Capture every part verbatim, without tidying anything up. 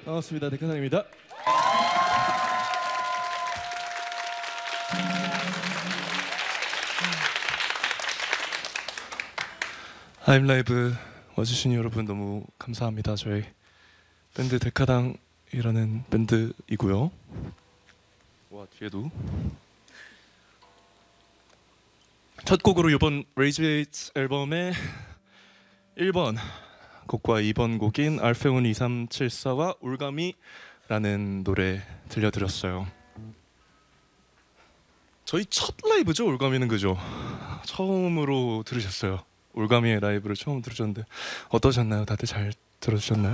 반갑습니다. 데카상입니다. 하임라이브 와주신 여러분 너무 감사합니다. 저희 밴드 데카당이라는 밴드이고요. 와, 뒤에도 첫 곡으로 이번 레이즈웨이츠 앨범의 일 번 곡과 이 번 곡인 알페온 이삼칠사와 올가미라는 노래 들려드렸어요. 저희 첫 라이브죠, 올가미는. 그죠? 처음으로 들으셨어요. 올가미의 라이브를 처음 들으셨는데 어떠셨나요? 다들 잘 들어주셨나요?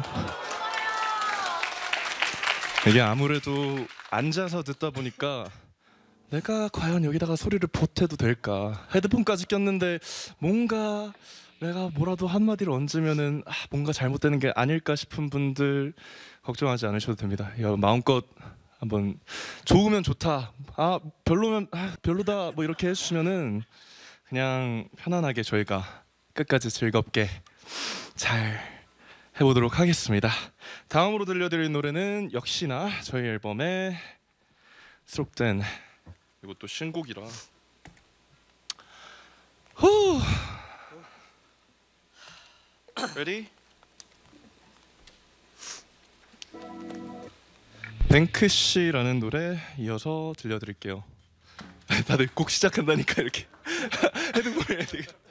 이게 아무래도 앉아서 듣다 보니까 내가 과연 여기다가 소리를 보태도 될까? 헤드폰까지 꼈는데 뭔가 내가 뭐라도 한마디를 얹으면은 아, 뭔가 잘못되는 게 아닐까 싶은 분들 걱정하지 않으셔도 됩니다. 마음껏 한번 좋으면 좋다, 아 별로면 아, 별로다 뭐 이렇게 해주시면은 그냥 편안하게 저희가 끝까지 즐겁게 잘 해보도록 하겠습니다. 다음으로 들려드릴 노래는 역시나 저희 앨범에 수록된, 이것도 신곡이라 후 Ready? 뱅크시라는 노래 이어서 들려드릴게요. 다들 곡 시작한다니까 이렇게 헤드폰을 해야 되겠다.